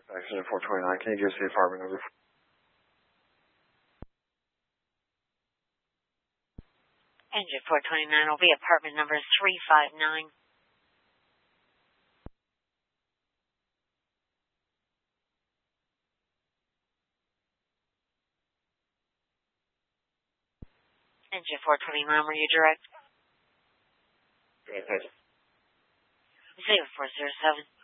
Exit 429. Can you give us the apartment number? Engine 429 will be apartment number 359. Engine 429, were you direct? Okay. 0407.